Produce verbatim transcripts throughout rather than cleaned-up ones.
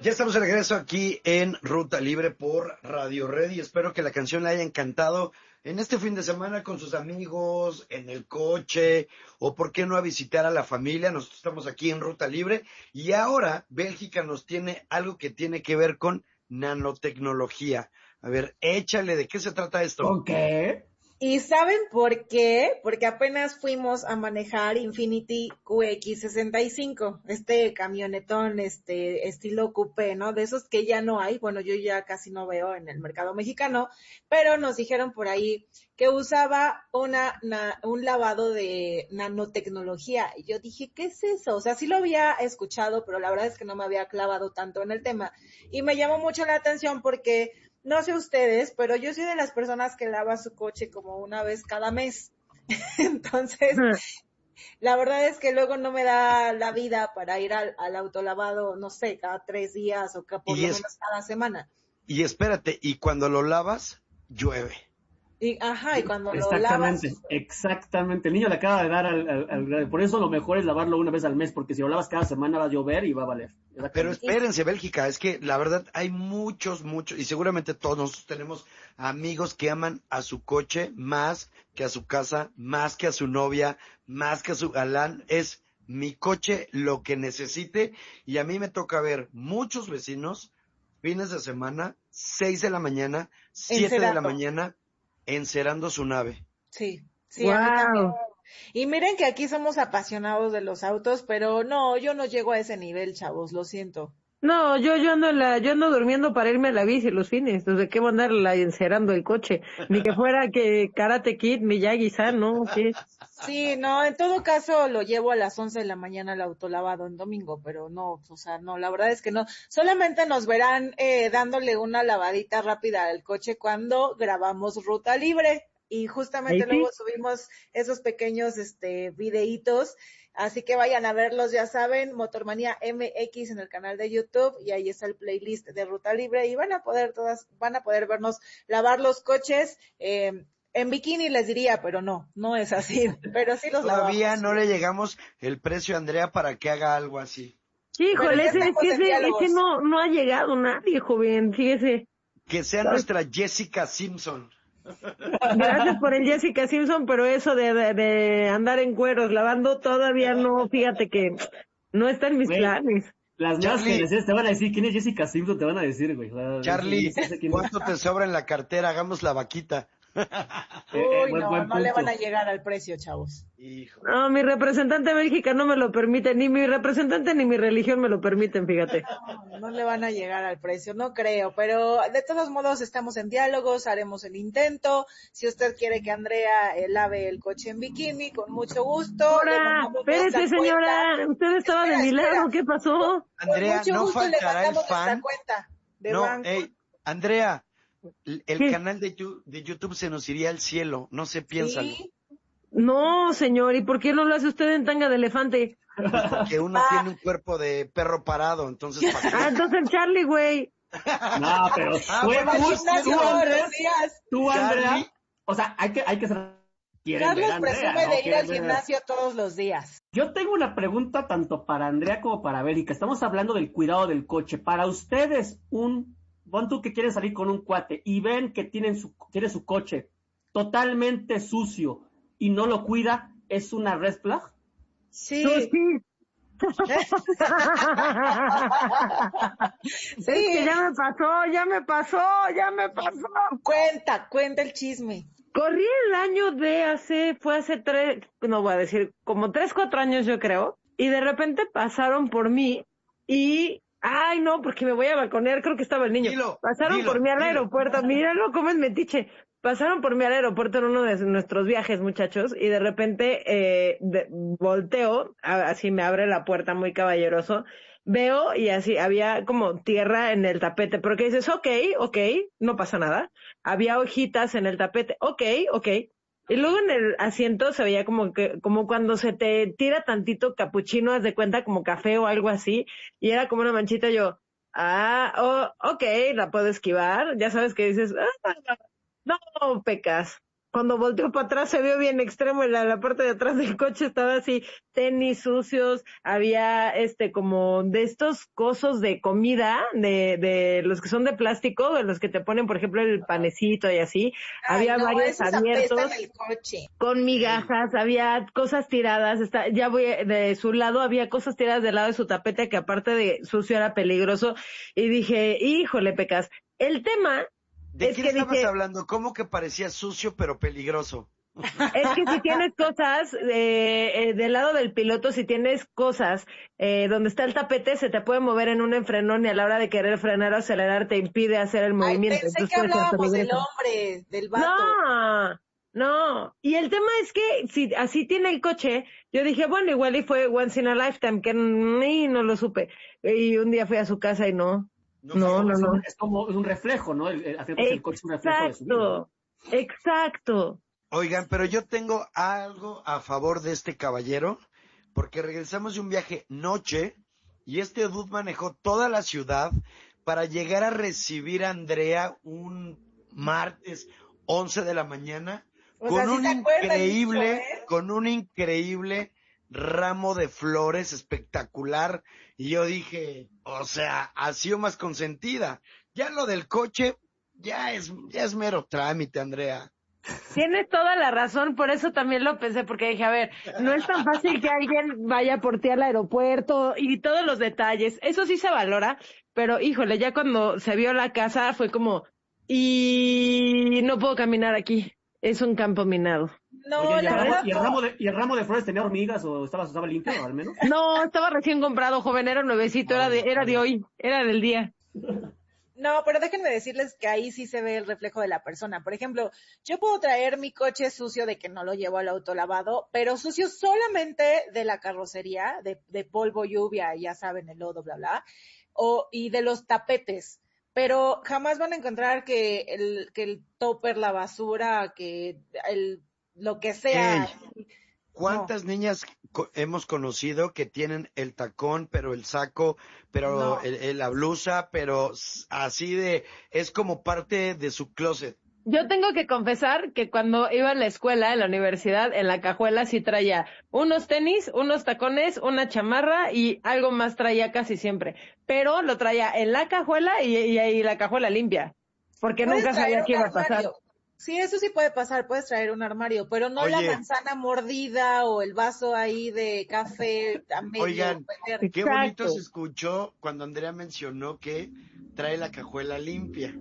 Ya estamos de regreso aquí en Ruta Libre por Radio Red y espero que la canción le haya encantado en este fin de semana con sus amigos, en el coche o por qué no a visitar a la familia. Nosotros estamos aquí en Ruta Libre y ahora Bélgica nos tiene algo que tiene que ver con nanotecnología. A ver, échale, ¿de qué se trata esto? ¿Con qué? ¿Y saben por qué? Porque apenas fuimos a manejar Infiniti Q X sesenta y cinco, este camionetón, este estilo coupé, ¿no? De esos que ya no hay, bueno, yo ya casi no veo en el mercado mexicano, pero nos dijeron por ahí que usaba una, na, un lavado de nanotecnología. Y yo dije, ¿qué es eso? O sea, sí lo había escuchado, pero la verdad es que no me había clavado tanto en el tema. Y me llamó mucho la atención porque no sé ustedes, pero yo soy de las personas que lava su coche como una vez cada mes. Entonces, la verdad es que luego no me da la vida para ir al, al autolavado, no sé, cada tres días o que por lo es, menos cada semana. Y espérate, y cuando lo lavas, llueve. Y, ajá, y cuando exactamente, lo lavas... Exactamente, exactamente. El niño le acaba de dar al, al, al... Por eso lo mejor es lavarlo una vez al mes, porque si lo lavas cada semana va a llover y va a valer. Pero espérense, Bélgica, es que la verdad hay muchos, muchos, y seguramente todos nosotros tenemos amigos que aman a su coche más que a su casa, más que a su novia, más que a su galán. Es mi coche lo que necesite, y a mí me toca ver muchos vecinos, fines de semana, seis de la mañana, siete de la mañana, encerando su nave. Sí, sí, wow. A mí también. Y miren que aquí somos apasionados de los autos, pero no, yo no llego a ese nivel, chavos, lo siento. No, yo yo ando en la, yo ando durmiendo para irme a la bici los fines, entonces qué voy a andar la, encerando el coche, ni que fuera que Karate Kid, Miyagi-san, ¿no? ¿Qué? Sí, no, en todo caso lo llevo a las once de la mañana al autolavado en domingo, pero no, o sea, no, la verdad es que no. Solamente nos verán eh, dándole una lavadita rápida al coche cuando grabamos Ruta Libre. Y justamente luego sí subimos esos pequeños este videitos, así que vayan a verlos, ya saben, Motormanía M X en el canal de YouTube, y ahí está el playlist de Ruta Libre, y van a poder todas, van a poder vernos lavar los coches, eh, en bikini les diría, pero no, no es así, pero sí los lavamos. Todavía no le llegamos el precio a Andrea para que haga algo así. Híjole, ese, es que ese, ese no, no ha llegado nadie, joven, fíjese. Que sea nuestra Jessica Simpson. Gracias por el Jessica Simpson, pero eso de, de, de andar en cueros lavando todavía no, fíjate que no está en mis güey, planes. Las nuevas generaciones te van a decir quién es Jessica Simpson, te van a decir, güey. Charlie, ¿cuánto te sobra en la cartera? Hagamos la vaquita. Uy, eh, buen, no, buen no le van a llegar al precio, chavos. Hijo. No, mi representante de Bélgica no me lo permite, ni mi representante ni mi religión me lo permiten, fíjate. No, no le van a llegar al precio, no creo, pero de todos modos estamos en diálogos, haremos el intento. Si usted quiere que Andrea eh, lave el coche en bikini, con mucho gusto. Ahora, espérese, señora, usted estaba espera, de mi lado, ¿qué pasó? Andrea, no faltará el fan. Cuenta de no, banco. Hey, Andrea, el, el canal de, de YouTube se nos iría al cielo, no se piensa. ¿Sí? No, señor, ¿y por qué no lo hace usted en tanga de elefante? Pues porque uno ah. tiene un cuerpo de perro parado, entonces... Ah, entonces el Charlie, güey. No, pero ah, tú, bueno, tú, tú, tú, Andrea, tú, Charlie. Andrea, o sea, hay que, hay que ser... Carlos Andrea, presume ¿no? de ir al gimnasio ver. todos los días. Yo tengo una pregunta tanto para Andrea como para Bélgica. Estamos hablando del cuidado del coche. Para ustedes, un... Pon tú que quieren salir con un cuate y ven que tienen su, tiene su coche totalmente sucio y no lo cuida, ¿es una red flag? Sí. sí. sí. Es que ya me pasó, ya me pasó, ya me pasó. Cuenta, cuenta el chisme. Corrí el año de hace, fue hace tres, no voy a decir, como tres, cuatro años yo creo, y de repente pasaron por mí y... Ay, no, porque me voy a balconear, creo que estaba el niño. Dilo, Pasaron dilo, por mí al dilo. aeropuerto, míralo cómo es metiche. Pasaron por mí al aeropuerto en uno de nuestros viajes, muchachos, y de repente eh, de, volteo, así me abre la puerta muy caballeroso, veo y así había como tierra en el tapete, pero que dices, ok, ok, no pasa nada. Había hojitas en el tapete, ok, ok. Y luego en el asiento se veía como que, como cuando se te tira tantito capuchino, haz de cuenta, como café o algo así, y era como una manchita. Yo, ah, oh, ok, la puedo esquivar, ya sabes que dices, ah, no, pecas. cuando volteó para atrás se vio bien extremo, en la, la parte de atrás del coche estaba así, tenis sucios, había este como de estos cosos de comida, de, de los que son de plástico, de los que te ponen, por ejemplo, el panecito y así, Ay, había no, varios esos abiertos. apestan el coche. Con migajas, había cosas tiradas, está, ya voy, de su lado había cosas tiradas del lado de su tapete que aparte de sucio era peligroso, y dije, híjole, Pecas, el tema ¿De es qué que estabas dije, hablando? ¿Cómo que parecía sucio pero peligroso? es que si tienes cosas, eh, eh, del lado del piloto, si tienes cosas, eh, donde está el tapete, se te puede mover en un enfrenón y a la hora de querer frenar o acelerar te impide hacer el Ay, movimiento, pensé entonces que puede ser hablábamos del peligroso. hombre, del vato. No, no. Y el tema es que si así tiene el coche, yo dije, bueno, igual y fue once in a lifetime, que ni no lo supe. Y un día fui a su casa y no. No No, fue- no, Es, no. un- es como un reflejo, ¿no? El, el, al final, pues, el coche es un reflejo de su vida, ¿no? Exacto, exacto. Oigan, pero yo tengo algo a favor de este caballero, porque regresamos de un viaje noche y este dude manejó toda la ciudad para llegar a recibir a Andrea un martes once de la mañana O con sea, sí un se acuerda el bicho, increíble, ¿eh? con un increíble ramo de flores espectacular. Y yo dije, o sea, ha sido más consentida. Ya lo del coche, ya es, ya es mero trámite, Andrea. Tienes toda la razón, por eso también lo pensé, porque dije, a ver, no es tan fácil que alguien vaya por ti al aeropuerto y todos los detalles, eso sí se valora, pero híjole, ya cuando se vio la casa fue como, y no puedo caminar aquí, es un campo minado. No, Oye, ¿y el, la ramo, verdad y, el no. ramo de, ¿y el ramo de flores tenía hormigas o estaba, estaba limpio al menos? No, estaba recién comprado, joven, era nuevecito, era de, era de hoy, era del día. No, pero déjenme decirles que ahí sí se ve el reflejo de la persona. Por ejemplo, yo puedo traer mi coche sucio de que no lo llevo al autolavado, pero sucio solamente de la carrocería, de, de polvo, lluvia, ya saben, el lodo, bla, bla, o, y de los tapetes. Pero jamás van a encontrar que el, que el topper, la basura, que el, lo que sea. Ey, ¿cuántas niñas co- hemos conocido que tienen el tacón, pero el saco, pero No. el- el- la blusa, pero s- así de, es como parte de su closet? Yo tengo que confesar que cuando iba a la escuela, en la universidad, en la cajuela sí traía unos tenis, unos tacones, una chamarra y algo más traía casi siempre. Pero lo traía en la cajuela y, y ahí la cajuela limpia. Porque Puedes nunca traer sabía un qué iba a pasar. armario. Sí, eso sí puede pasar, puedes traer un armario, pero no la Oye. manzana mordida o el vaso ahí de café a medio Oigan, vender. qué bonito Exacto. se escuchó cuando Andrea mencionó que trae la cajuela limpia.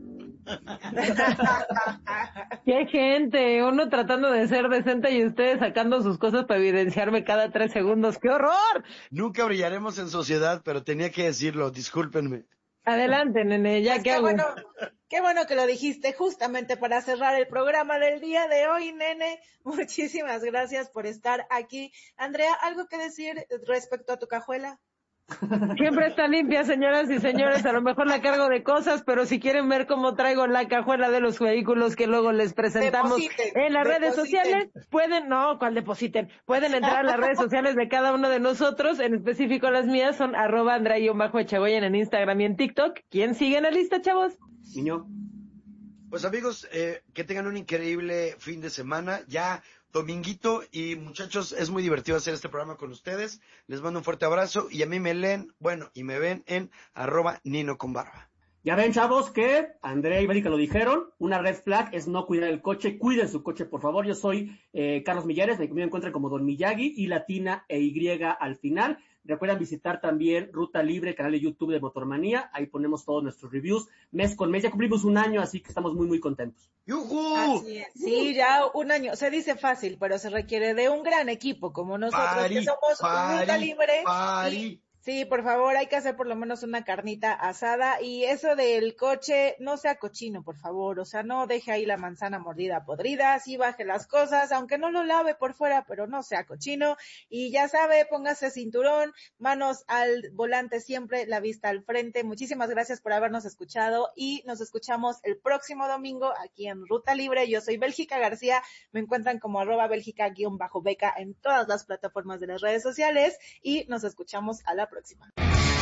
Qué gente, uno tratando de ser decente y ustedes sacando sus cosas para evidenciarme cada tres segundos. ¡Qué horror! Nunca brillaremos en sociedad, pero tenía que decirlo, discúlpenme. Adelante, nene, ya Pues qué qué hago. bueno, qué bueno que lo dijiste justamente para cerrar el programa del día de hoy, nene. Muchísimas gracias por estar aquí. Andrea, ¿algo que decir respecto a tu cajuela? Siempre está limpia, señoras y señores. A lo mejor la cargo de cosas, pero si quieren ver cómo traigo la cajuela de los vehículos que luego les presentamos Depositen, en las redes depositen. sociales, pueden, no, ¿cuál depositen? Pueden entrar a las redes sociales de cada uno de nosotros, en específico las mías son arroba Andrea-Echegoyen en Instagram y en TikTok. ¿Quién sigue en la lista, chavos? Niño. Pues amigos, eh, que tengan un increíble fin de semana. Ya dominguito y muchachos, es muy divertido hacer este programa con ustedes. Les mando un fuerte abrazo y a mí me leen, bueno, y me ven en arroba Nino con barba. Ya ven, chavos, que Andrea y Bélica lo dijeron. Una red flag es no cuidar el coche. Cuiden su coche, por favor. Yo soy eh, Carlos Millares. Me, me encuentran como Don Miyagi y latina e Y al final. Recuerden visitar también Ruta Libre, el canal de YouTube de Motormanía. Ahí ponemos todos nuestros reviews mes con mes. Ya cumplimos un año, así que estamos muy, muy contentos. ¡Yujú! Así es. Sí, ya un año. Se dice fácil, pero se requiere de un gran equipo como nosotros, Pari, que somos pari, Ruta Libre. pari. Y sí, por favor, hay que hacer por lo menos una carnita asada. Y eso del coche, no sea cochino, por favor. O sea, no deje ahí la manzana mordida, podrida. Sí baje las cosas, aunque no lo lave por fuera, pero no sea cochino. Y ya sabe, póngase cinturón, manos al volante siempre, la vista al frente. Muchísimas gracias por habernos escuchado y nos escuchamos el próximo domingo aquí en Ruta Libre. Yo soy Bélgica García. Me encuentran como arroba Bélgica-beca en todas las plataformas de las redes sociales y nos escuchamos a la próxima.